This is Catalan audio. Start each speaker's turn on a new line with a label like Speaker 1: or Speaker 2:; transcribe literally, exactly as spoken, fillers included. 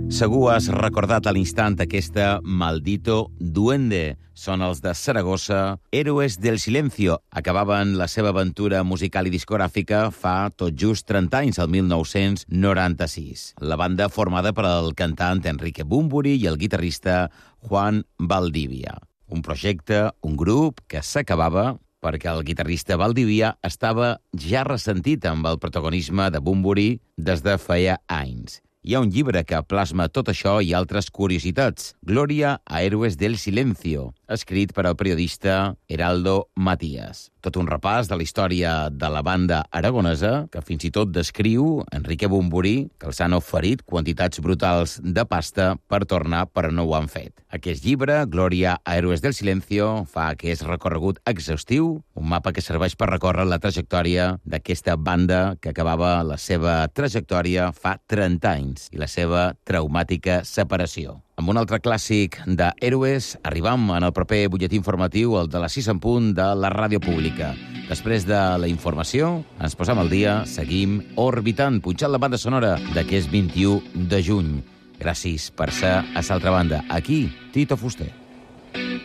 Speaker 1: Segur has recordat a l'instant aquesta Maldito Duende. Són els de Saragossa, Héroes del Silencio. Acabaven la seva aventura musical i discogràfica fa tot just trenta anys, el mil nou-cents noranta-sis. La banda formada per el cantant Enrique Bunbury i el guitarrista Juan Valdivia. Un projecte, un grup que s'acabava perquè el guitarrista Valdivia estava ja ressentit amb el protagonisme de Bunbury des de feia anys. Hi ha un llibre que plasma tot això i altres curiositats. Gloria a Héroes del Silencio, escrit per al periodista Heraldo Matías. Tot un repàs de la història de la banda aragonesa, que fins i tot descriu Enrique Bunbury, que els han oferit quantitats brutals de pasta per tornar, però no ho han fet. Aquest llibre, Gloria a Héroes del Silencio, fa aquest recorregut exhaustiu, un mapa que serveix per recórrer la trajectòria d'aquesta banda que acabava la seva trajectòria fa trenta anys i la seva traumàtica separació. Amb un altre clàssic de Héroes, arribam en el proper butlletí informatiu, el de les sis en punt de la ràdio pública. Després de la informació, ens posam al dia, seguim orbitant, punxant la banda sonora d'aquest vint-i-u de juny. Gràcies per ser a l'altra banda. Aquí, Tito Fuster.